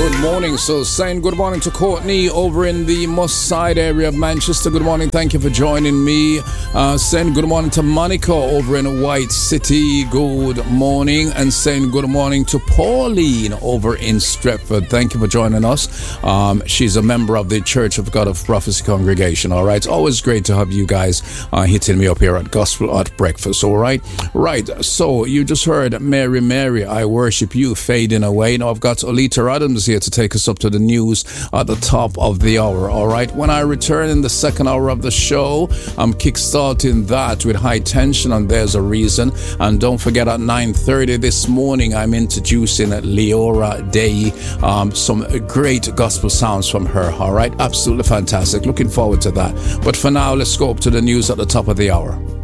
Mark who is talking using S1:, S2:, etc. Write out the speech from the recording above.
S1: good morning. So saying good morning to Courtney over in the Moss Side area of Manchester. Good morning. Thank you for joining me. Saying good morning to Monica over in White City. Good morning. And saying good morning to Pauline over in Stretford. Thank you for joining us. She's a member of the Church of God of Prophecy congregation. All right. It's always great to have you guys hitting me up here at Gospel at Breakfast. All right. Right. So you just heard Mary, Mary, I worship you fading away. Now I've got Olita Adams here to take us up to the news at the top of the hour. All right. When I return in the second hour of the show, I'm kickstarting that with High Tension and There's a Reason. And don't forget at 9:30 this morning, I'm introducing Leora Day. Some great gospel sounds from her. All right. Absolutely fantastic. Looking forward to that. But for now, let's go up to the news at the top of the hour.